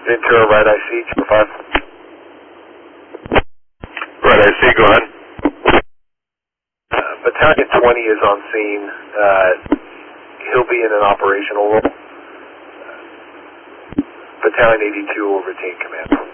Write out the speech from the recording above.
Ventura, right IC, Chipper 5. Right IC, go ahead. Battalion 20 is on scene. He'll be in an operational role. Battalion 82 will retain command.